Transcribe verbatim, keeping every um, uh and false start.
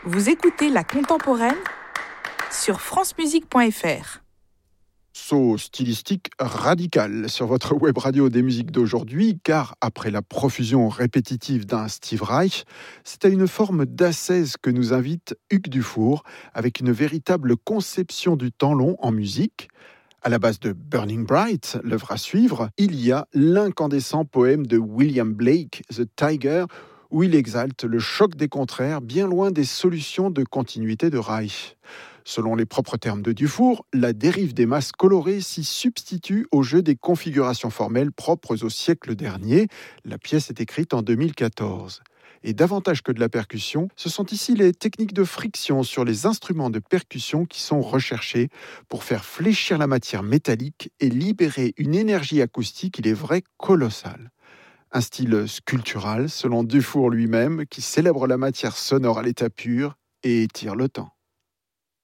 Vous écoutez La Contemporaine sur francemusique point f r. Saut stylistique radical sur votre web radio des musiques d'aujourd'hui, car après la profusion répétitive d'un Steve Reich, c'est à une forme d'ascèse que nous invite Hugues Dufour, avec une véritable conception du temps long en musique. À la base de Burning Bright, l'œuvre à suivre, il y a l'incandescent poème de William Blake, The Tiger, où il exalte le choc des contraires, bien loin des solutions de continuité de Reich. Selon les propres termes de Dufour, la dérive des masses colorées s'y substitue au jeu des configurations formelles propres au siècle dernier. La pièce est écrite en deux mille quatorze. Et davantage que de la percussion, ce sont ici les techniques de friction sur les instruments de percussion qui sont recherchées pour faire fléchir la matière métallique et libérer une énergie acoustique, il est vrai, colossale. Un style sculptural, selon Dufour lui-même, qui célèbre la matière sonore à l'état pur et étire le temps.